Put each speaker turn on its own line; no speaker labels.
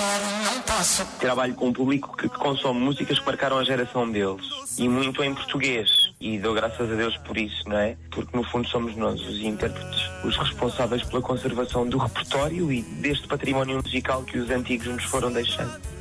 Trabalho com um público que consome músicas que marcaram a geração deles. E muito em português. E dou graças a Deus por isso, não é? Porque no fundo somos nós, os intérpretes, os responsáveis pela conservação do repertório e deste património musical que os antigos nos foram deixando.